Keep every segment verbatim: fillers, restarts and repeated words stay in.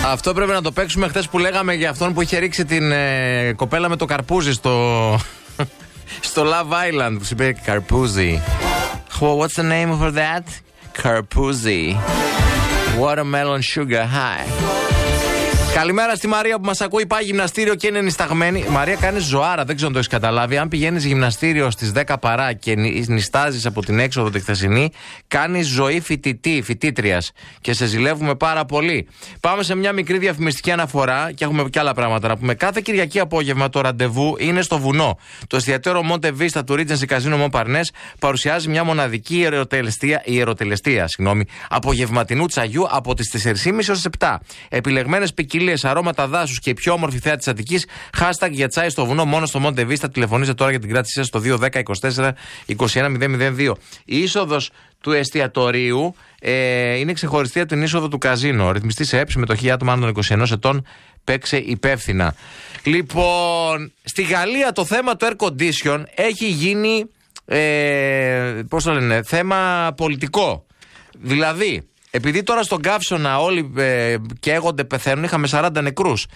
Αυτό πρέπει να το παίξουμε χθες που λέγαμε για αυτόν που είχε ρίξει την ε, κοπέλα με το καρπούζι στο, στο Love Island. Που είπε καρπούζι. What's the name for that? Καρπούζι. Watermelon sugar high. Καλημέρα στη Μαρία που μας ακούει. Πάει γυμναστήριο και είναι νησταγμένη. Μαρία, κάνεις ζωάρα, δεν ξέρω αν το έχεις καταλάβει. Αν πηγαίνεις γυμναστήριο στις δέκα παρά και νηστάζεις από την έξοδο τη χθεσινή, κάνεις ζωή φοιτητή, φοιτήτριας. Και σε ζηλεύουμε πάρα πολύ. Πάμε σε μια μικρή διαφημιστική αναφορά και έχουμε και άλλα πράγματα να πούμε. Κάθε Κυριακή απόγευμα το ραντεβού είναι στο βουνό. Το εστιατόριο Monte Vista του Regency Casino Montparnasse παρουσιάζει μια μοναδική ιεροτελεστία, ιεροτελεστία συγγνώμη, απογευματινού τσαγιού από τις τέσσερις και μισή έως τις επτά. Επιλεγμένες ποικιλίες, αρώματα δάσους και η πιο όμορφη θέα της Αττικής. Hashtag για τσάι στο βουνό μόνο στο Monte Vista. Τηλεφωνήστε τώρα για την κράτησή σας στο δύο δέκα είκοσι τέσσερα είκοσι ένα μηδέν μηδέν δύο. Η είσοδος του εστιατορίου ε, είναι ξεχωριστή από την είσοδο του καζίνο. Ρυθμιστή σε ΕΠ, συμμετοχή άτομα άνω των είκοσι ενός ετών. Παίξε υπεύθυνα. Λοιπόν, στη Γαλλία το θέμα του air condition έχει γίνει ε, πώς το λένε, θέμα πολιτικό. Δηλαδή, επειδή τώρα στον Καύσωνα όλοι ε, καίγονται, πεθαίνουν, είχαμε σαράντα νεκρούς.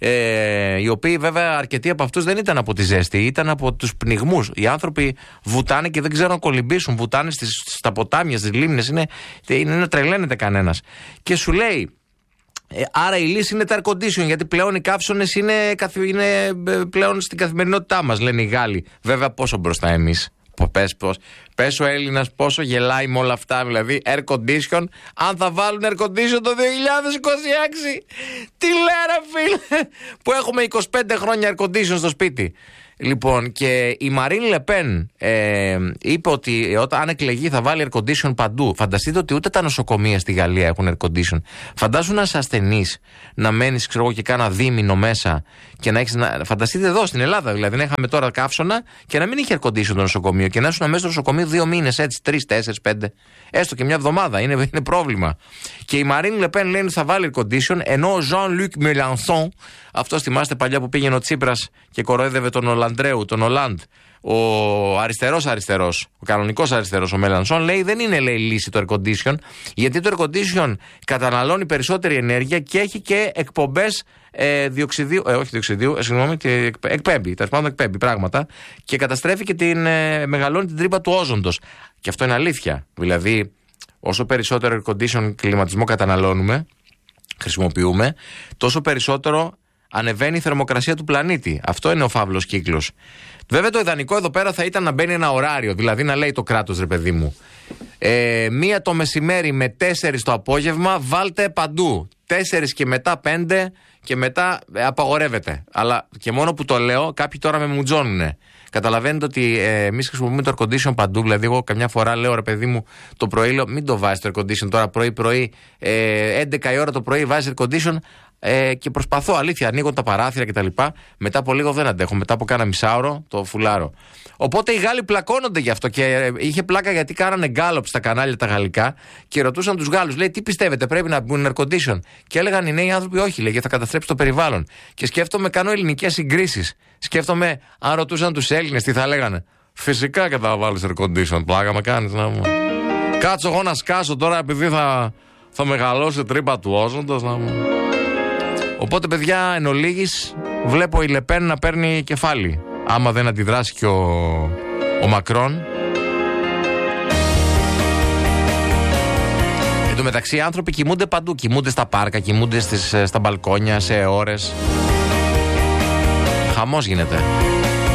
Ε, οι οποίοι βέβαια αρκετοί από αυτούς δεν ήταν από τη ζέστη, ήταν από τους πνιγμούς. Οι άνθρωποι βουτάνε και δεν ξέρουν να κολυμπήσουν. Βουτάνε στις, στα ποτάμια, στις λίμνες. Είναι, είναι να τρελαίνεται κανένας. Και σου λέει, ε, άρα η λύση είναι τα air condition, γιατί πλέον οι καύσωνες είναι, είναι πλέον στην καθημερινότητά μας, λένε οι Γάλλοι. Βέβαια, πόσο μπροστά εμείς. Πες, πώς, πες ο Έλληνας πόσο γελάει με όλα αυτά, δηλαδή air condition, αν θα βάλουν air condition το δύο χιλιάδες είκοσι έξι. Τι λέρα φίλε, που έχουμε είκοσι πέντε χρόνια air condition στο σπίτι. Λοιπόν, και η Μαρίν Λεπέν ε, είπε ότι όταν αν εκλεγεί θα βάλει air condition παντού. Φανταστείτε ότι ούτε τα νοσοκομεία στη Γαλλία έχουν air condition. Φαντάσου να είσαι ασθενής, να μένεις, ξέρω εγώ, και κάνα δίμηνο μέσα και να έχεις. Να... Φανταστείτε εδώ στην Ελλάδα, δηλαδή, να είχαμε τώρα Καύσωνα και να μην είχε air condition το νοσοκομείο και να ήσουν μέσα στο νοσοκομείο δύο μήνες έτσι, τρεις, τέσσερις, πέντε. Έστω και μια εβδομάδα. Είναι, είναι πρόβλημα. Και η Μαρίν Λεπέν λέει ότι θα βάλει air condition, ενώ ο Jean-Luc Mélenchon, αυτό θυμάστε παλιά που πήγαινε ο Τσίπρας και κοροϊδεύε τον Ολαντρέου, τον Ολάντ, ο αριστερός αριστερός, ο κανονικός αριστερός, ο Μέλανσον, λέει δεν είναι, λέει, λύση το air condition, γιατί το air condition καταναλώνει περισσότερη ενέργεια και έχει και εκπομπές ε, διοξιδίου, ε, όχι διοξιδίου, ε, συγγνώμη, εκπέμπει, τέλος πάντων εκπέμπει πράγματα και καταστρέφει και την, ε, μεγαλώνει την τρύπα του όζοντος. Και αυτό είναι αλήθεια. Δηλαδή, όσο περισσότερο air condition κλιματισμό καταναλώνουμε, χρησιμοποιούμε, τόσο περισσότερο ανεβαίνει η θερμοκρασία του πλανήτη. Αυτό είναι ο φαύλος κύκλος. Βέβαια το ιδανικό εδώ πέρα θα ήταν να μπαίνει ένα ωράριο, δηλαδή να λέει το κράτος, ρε παιδί μου, ε, μία το μεσημέρι με τέσσερις το απόγευμα βάλτε παντού. Τέσσερις και μετά πέντε και μετά ε, απαγορεύεται. Αλλά και μόνο που το λέω, κάποιοι τώρα με μουτζώνουνε. Καταλαβαίνετε ότι ε, εμείς χρησιμοποιούμε το air condition παντού. Δηλαδή, εγώ καμιά φορά λέω, ρε παιδί μου, το πρωί λέω, μην το βάζεις το air condition τώρα πρωί-πρωί, ε, έντεκα η ώρα το πρωί βάζεις air condition. Ε, και προσπαθώ, αλήθεια, ανοίγω τα παράθυρα κτλ. Μετά από λίγο δεν αντέχω. Μετά από κάνα μισάωρο το φουλάρω. Οπότε οι Γάλλοι πλακώνονται γι' αυτό. Και ε, είχε πλάκα γιατί κάνανε γκάλωπ στα κανάλια τα γαλλικά και ρωτούσαν τους Γάλλους, λέει, τι πιστεύετε, πρέπει να μπουν air condition? Και έλεγαν οι νέοι άνθρωποι, όχι, λέει, γιατί θα καταστρέψει το περιβάλλον. Και σκέφτομαι, κάνω ελληνικές συγκρίσεις. Σκέφτομαι, αν ρωτούσαν τους Έλληνες, τι θα λέγανε. Φυσικά και θα βάλεις air condition. Πλάκα με κάνεις να μου. Κάτσω εγώ να σκάσω τώρα επειδή θα, θα μεγαλώσει τρύπα του όζοντος να μου. Οπότε, παιδιά, εν ολίγης, βλέπω η Λεπέν να παίρνει κεφάλι. Άμα δεν αντιδράσει και ο, ο Μακρόν. Εν τω μεταξύ, οι άνθρωποι κοιμούνται παντού. Κοιμούνται στα πάρκα, κοιμούνται στις, στα μπαλκόνια σε ώρες. Χαμός γίνεται.